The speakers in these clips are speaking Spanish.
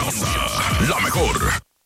La mejor.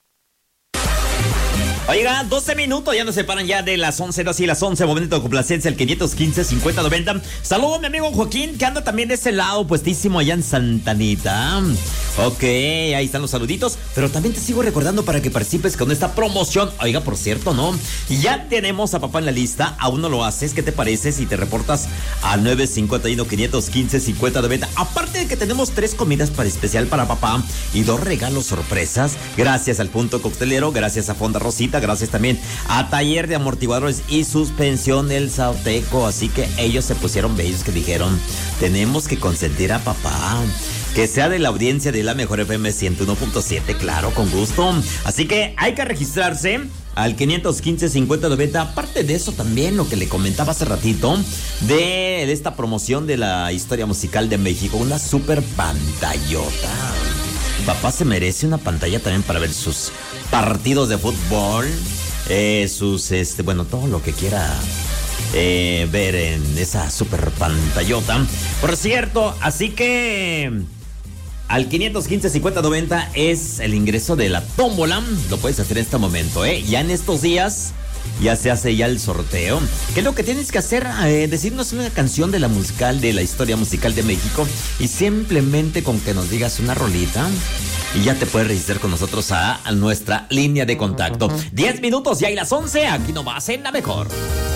Oiga, 12 minutos, ya nos separan ya de las 11, así las 11, momento de complacencia, el 515-5090. Saludos, mi amigo Joaquín, que anda también de ese lado, puestísimo allá en Santa Anita. Ok, ahí están los saluditos, pero también te sigo recordando para que participes con esta promoción. Oiga, por cierto, ¿no? Ya tenemos a papá en la lista, aún no lo haces, ¿qué te parece si te reportas al 951-515-5090? Aparte de que tenemos 3 comidas para especial para papá y 2 regalos sorpresas, gracias al Punto Coctelero, gracias a Fonda Rosita, gracias también a Taller de Amortiguadores y Suspensión El Sauteco. Así que ellos se pusieron bellos, que dijeron, tenemos que consentir a papá, que sea de la audiencia de la Mejor FM 101.7, claro, con gusto. Así que hay que registrarse al 515-5090. Aparte de eso también, lo que le comentaba hace ratito, de esta promoción de la historia musical de México, una super pantallota. Papá se merece una pantalla también para ver sus partidos de fútbol, bueno, todo lo que quiera ver en esa super pantallota. Por cierto, así que al 515-5090 es el ingreso de la tómbola. Lo puedes hacer en este momento, ya en estos días ya se hace ya el sorteo. ¿Qué es lo que tienes que hacer? Decirnos una canción de la historia musical de México, y simplemente con que nos digas una rolita y ya te puedes registrar con nosotros a nuestra línea de contacto. 10 minutos, ya y las 11, aquí nomás en La Mejor.